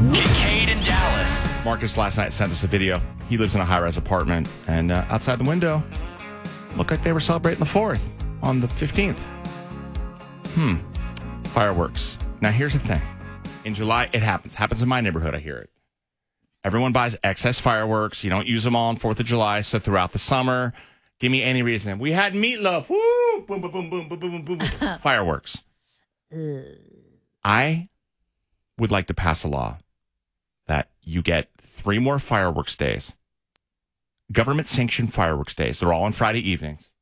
Kincaid in Dallas. Marcus last night sent us a video. He lives in a high-rise apartment, and outside the window, looked like they were celebrating the 4th on the 15th. Fireworks. Now, here's the thing. In July, it happens. Happens in my neighborhood, I hear it. Everyone buys excess fireworks. You don't use them all on 4th of July, so throughout the summer, give me any reason. We had meatloaf. Woo! Boom, boom, boom, boom, boom, boom, boom, boom. Fireworks. I would like to pass a law that you get 3 more fireworks days. Government-sanctioned fireworks days. They're all on Friday evenings.